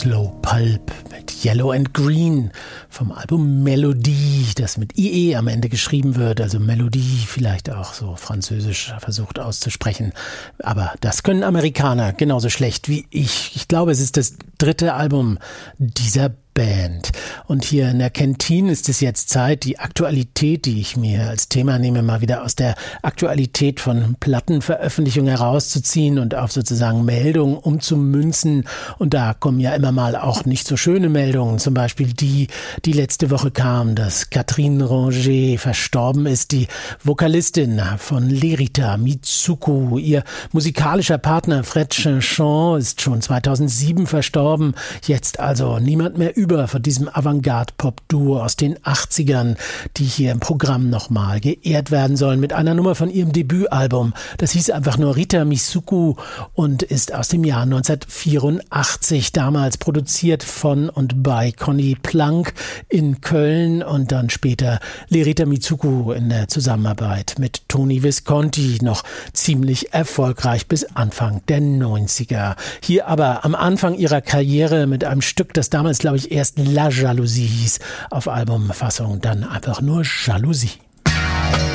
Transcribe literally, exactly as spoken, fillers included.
Slow Pulp mit Yellow and Green vom Album Melodie, das mit I E am Ende geschrieben wird, also Melodie, vielleicht auch so französisch versucht auszusprechen. Aber das können Amerikaner genauso schlecht wie ich. Ich glaube, es ist das dritte Album dieser Band. Und hier in der Kentine ist es jetzt Zeit, die Aktualität, die ich mir als Thema nehme, mal wieder aus der Aktualität von Plattenveröffentlichungen herauszuziehen und auf sozusagen Meldungen umzumünzen. Und da kommen ja immer mal auch nicht so schöne Meldungen, zum Beispiel die, die letzte Woche kam, dass Catherine Ranger verstorben ist, die Vokalistin von Lerita Mitsuko. Ihr musikalischer Partner Fred Chinchon ist schon zweitausendsieben verstorben. Jetzt also niemand mehr über von diesem Avantgarde-Pop-Duo aus den achtzigern, die hier im Programm nochmal geehrt werden sollen mit einer Nummer von ihrem Debütalbum. Das hieß einfach nur Rita Mitsuko und ist aus dem Jahr neunzehnhundertvierundachtzig, damals produziert von und bei Conny Plank in Köln und dann später Lerita Mitsuko in der Zusammenarbeit mit Tony Visconti, noch ziemlich erfolgreich bis Anfang der neunziger. Hier aber am Anfang ihrer Karriere mit einem Stück, das damals, glaube ich, erst La Jalousie hieß, auf Albumfassung dann einfach nur Jalousie.